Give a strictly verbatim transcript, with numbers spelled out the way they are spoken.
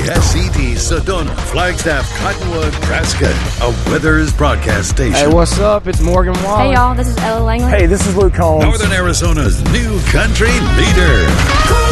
S E D, Sedona, Flagstaff, Cottonwood, Nebraska. A Withers broadcast station. Hey, what's up? It's Morgan Wallen. Hey, y'all. This is Ella Langley. Hey, this is Luke Combs. Northern Arizona's new country leader.